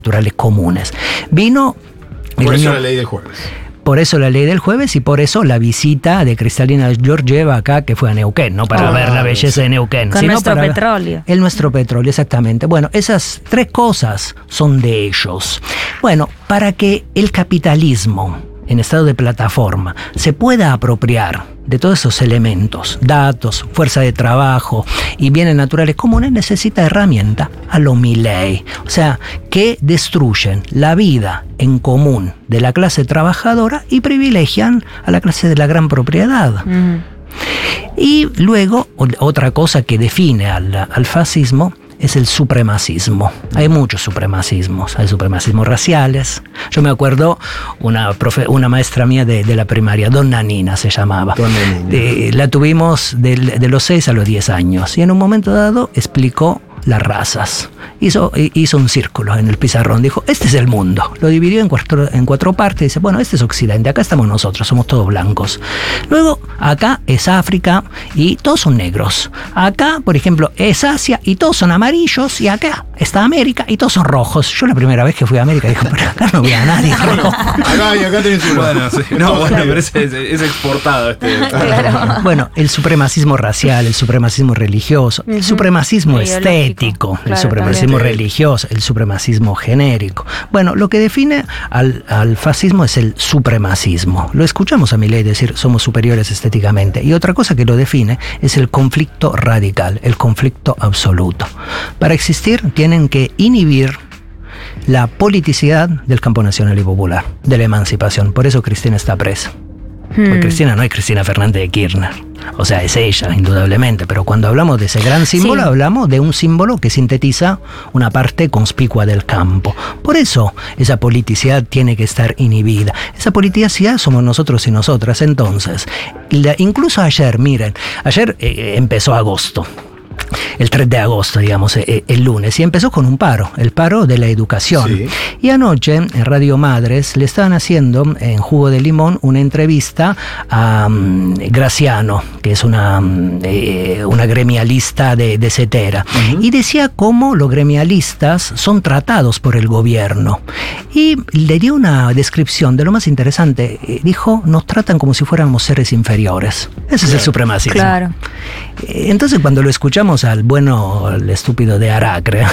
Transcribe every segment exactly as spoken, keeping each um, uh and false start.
naturales comunes. Vino... Por eso la ley del jueves. Por eso la ley del jueves y por eso la visita de Kristalina Georgieva acá, que fue a Neuquén, no para oh, ver la belleza sí. de Neuquén. Con sino nuestro para petróleo. El nuestro petróleo, exactamente. Bueno, esas tres cosas son de ellos. Bueno, para que el capitalismo en estado de plataforma se pueda apropiar de todos esos elementos, datos, fuerza de trabajo y bienes naturales comunes, necesita herramientas a lo Milei, o sea, que destruyen la vida en común de la clase trabajadora y privilegian a la clase de la gran propiedad. Uh-huh. Y luego, otra cosa que define al, al fascismo es el supremacismo. Hay muchos supremacismos. Hay supremacismos raciales. Yo me acuerdo una, profe, una maestra mía de, de la primaria, Donna Nina se llamaba. Donna Nina. Eh, la tuvimos de, de los seis a los diez años. Y en un momento dado explicó las razas. Hizo, hizo un círculo en el pizarrón. Dijo, este es el mundo. Lo dividió en cuatro, en cuatro partes. Dice, bueno, este es Occidente. Acá estamos nosotros. Somos todos blancos. Luego, acá es África y todos son negros. Acá, por ejemplo, es Asia y todos son amarillos. Y acá está América y todos son rojos. Yo la primera vez que fui a América dije, pero acá no vi a nadie rojo. Acá y acá tenés uno. Bueno, sí. No, bueno, pero es, es, es exportado este. Claro. Bueno, el supremacismo racial, el supremacismo religioso, uh-huh. el supremacismo estético, claro, el supremacismo también. religioso, el supremacismo genérico. Bueno, lo que define al, al fascismo es el supremacismo. Lo escuchamos a Milei decir, somos superiores estéticamente. Y otra cosa que lo define es el conflicto radical, el conflicto absoluto. Para existir tienen que inhibir la politicidad del campo nacional y popular, de la emancipación. Por eso Cristina está presa. Porque hmm. Cristina no es Cristina Fernández de Kirchner. O sea, es ella, indudablemente. Pero cuando hablamos de ese gran símbolo, sí. hablamos de un símbolo que sintetiza una parte conspicua del campo. Por eso, esa politicidad tiene que estar inhibida. Esa politicidad somos nosotros y nosotras. Entonces, la, incluso ayer, miren, ayer eh, empezó agosto. El tres de agosto, digamos, el lunes, y empezó con un paro, el paro de la educación. Sí. Y anoche en Radio Madres le estaban haciendo en Jugo de Limón una entrevista a um, Graciano, que es una, eh, una gremialista de, de Cetera, uh-huh. y decía cómo los gremialistas son tratados por el gobierno. Y le dio una descripción de lo más interesante. Dijo, nos tratan como si fuéramos seres inferiores. Ese claro. es el supremacismo. Claro. Entonces, cuando lo escuchamos al bueno, al estúpido de Aracre,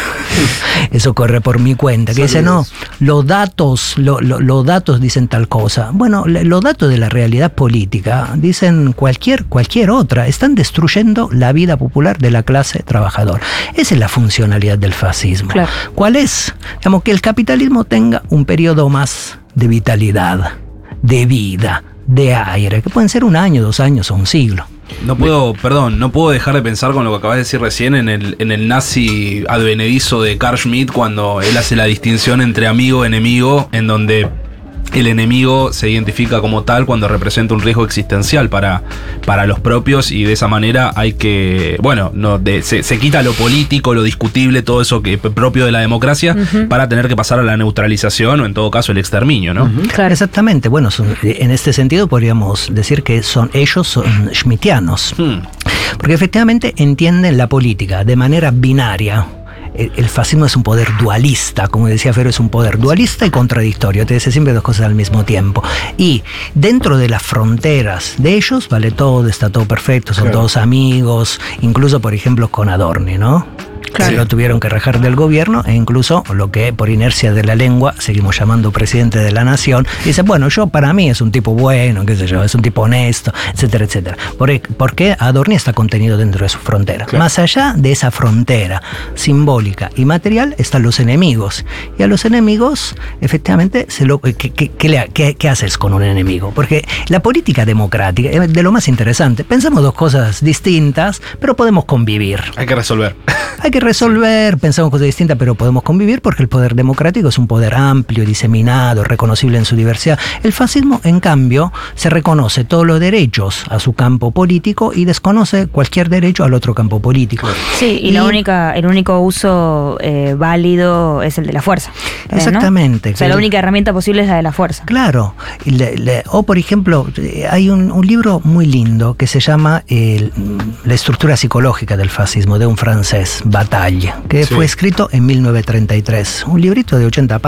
eso corre por mi cuenta, que Saludos. dice, no, los datos, lo, lo, los datos dicen tal cosa. Bueno, los datos de la realidad política dicen cualquier, cualquier otra. Están destruyendo la vida popular de la clase trabajadora. Esa es la funcionalidad del fascismo. Claro. ¿Cuál es? Digamos, que el capitalismo tenga un periodo más de vitalidad, de vida, de aire, que pueden ser un año, dos años o un siglo. No puedo, perdón, no puedo dejar de pensar con lo que acabas de decir recién en el, en el nazi advenedizo de Carl Schmitt, cuando él hace la distinción entre amigo y enemigo, en donde el enemigo se identifica como tal cuando representa un riesgo existencial para, para los propios, y de esa manera hay que, bueno, no, de, se, se quita lo político, lo discutible, todo eso que propio de la democracia, uh-huh. para tener que pasar a la neutralización o en todo caso el exterminio, ¿no? Uh-huh. Claro, exactamente. Bueno, son, en este sentido podríamos decir que son ellos son schmittianos, hmm. porque efectivamente entienden la política de manera binaria. El fascismo es un poder dualista, como decía Ferro, es un poder dualista y contradictorio, te dice siempre dos cosas al mismo tiempo. Y dentro de las fronteras de ellos vale todo, está todo perfecto, son claro. todos amigos, incluso por ejemplo con Adorni, ¿no? Claro. Lo tuvieron que rajar del gobierno, e incluso lo que por inercia de la lengua seguimos llamando presidente de la nación. Dice, bueno, yo para mí es un tipo bueno, qué sé yo, es un tipo honesto, etcétera, etcétera. Porque Adorni está contenido dentro de su frontera. Claro. Más allá de esa frontera simbólica y material están los enemigos. Y a los enemigos, efectivamente, se lo, ¿qué, qué, qué, qué, qué haces con un enemigo? Porque la política democrática es de lo más interesante. Pensamos dos cosas distintas, pero podemos convivir. Hay que resolver. Hay que resolver, pensamos cosas distintas, pero podemos convivir porque el poder democrático es un poder amplio, diseminado, reconocible en su diversidad. El fascismo, en cambio, se reconoce todos los derechos a su campo político y desconoce cualquier derecho al otro campo político. Sí, y, y la única, el único uso eh, válido es el de la fuerza. Exactamente. ¿No? O sea, la única herramienta posible es la de la fuerza. Claro. Le, le, o, por ejemplo, hay un, un libro muy lindo que se llama el, La estructura psicológica del fascismo, de un francés, Bataille, que Sí. fue escrito en mil novecientos treinta y tres. Un librito de ochenta